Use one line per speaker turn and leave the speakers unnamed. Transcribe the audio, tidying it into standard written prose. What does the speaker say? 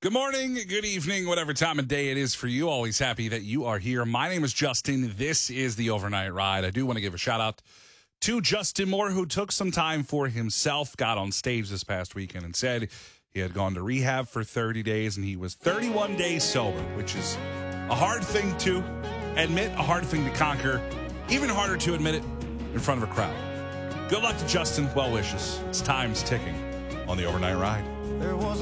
Good morning, good evening, whatever time of day it is for you. Always happy that you are here. My name is Justin. This is the Overnight Ride. I do want to give a shout out to Justin Moore, who took some time for himself, got on stage this past weekend and said he had gone to rehab for 30 days and he was 31 days sober, which is a hard thing to admit, a hard thing to conquer, even harder to admit it in front of a crowd. Good luck to Justin. Well wishes. It's time's ticking on the Overnight Ride.
There was